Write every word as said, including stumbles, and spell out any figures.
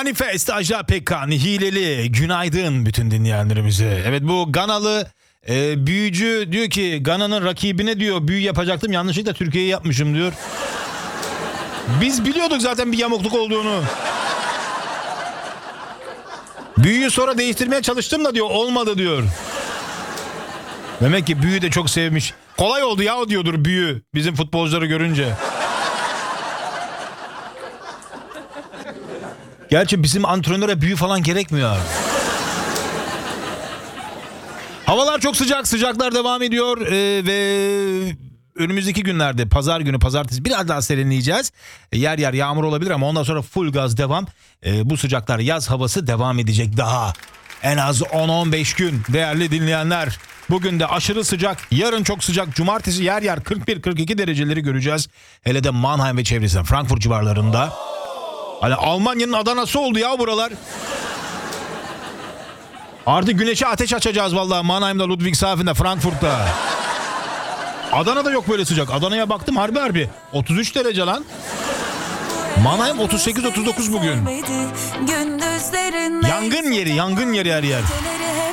Manifest Ajda Pekkan hileli günaydın bütün dinleyenlerimize. Evet, bu Ganalı e, büyücü diyor ki Gana'nın rakibine diyor büyü yapacaktım, yanlışlıkla Türkiye'yi yapmışım diyor. Biz biliyorduk zaten bir yamukluk olduğunu. Büyüyü sonra değiştirmeye çalıştım da diyor olmadı diyor. Demek ki büyü de çok sevmiş. Kolay oldu ya o diyordur büyü bizim futbolcuları görünce. Gerçi bizim antrenöre büyü falan gerekmiyor abi. Havalar çok sıcak, sıcaklar devam ediyor ee, ve önümüzdeki günlerde pazar günü, pazartesi biraz daha serinleyeceğiz. E, yer yer yağmur olabilir ama ondan sonra full gaz devam. E, bu sıcaklar, yaz havası devam edecek daha. En az on on beş gün değerli dinleyenler. Bugün de aşırı sıcak, yarın çok sıcak. Cumartesi yer yer kırk bir kırk iki dereceleri göreceğiz. Hele de Mannheim ve çevresinde, Frankfurt civarlarında. Hani Almanya'nın Adana'sı oldu ya buralar. Artık güneşe ateş açacağız vallahi Mannheim'da, Ludwigshafen'da, Frankfurt'ta. Adana'da yok böyle sıcak. Adana'ya baktım harbi harbi. otuz üç derece lan. Mannheim otuz sekiz otuz dokuz bugün. Yangın yeri, yangın yeri her yer.